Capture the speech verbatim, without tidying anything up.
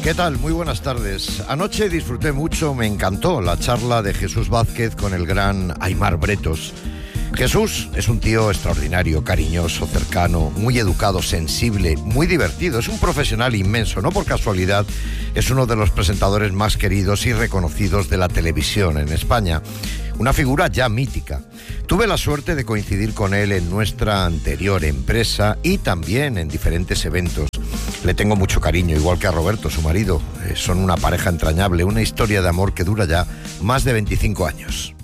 ¿Qué tal? Muy buenas tardes. Anoche disfruté mucho, me encantó la charla de Jesús Vázquez con el gran Aimar Bretos. Jesús es un tío extraordinario, cariñoso, cercano, muy educado, sensible, muy divertido. Es un profesional inmenso, no por casualidad. Es uno de los presentadores más queridos y reconocidos de la televisión en España. Una figura ya mítica. Tuve la suerte de coincidir con él en nuestra anterior empresa y también en diferentes eventos. Le tengo mucho cariño, igual que a Roberto, su marido. Eh, son una pareja entrañable, una historia de amor que dura ya más de veinticinco años.